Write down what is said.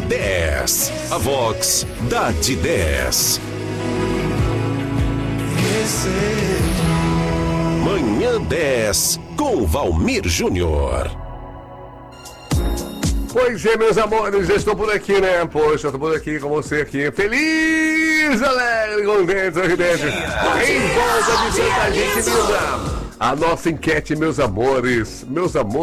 10. A Vox dá de 10. Manhã 10 com Valmir Júnior. Pois é, meus amores, já estou por aqui, né? Poxa, estou por aqui com você aqui. Feliz, alegre, contente, sorridente. Em volta de tanta gente linda. A nossa enquete, meus amores. Meus amores.